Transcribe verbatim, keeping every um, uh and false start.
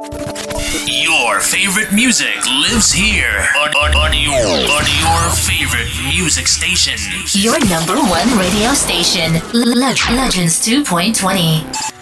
Your favorite music lives here on, on, on, your, on your favorite music station. Your number one radio station, Le- Legends two point twenty.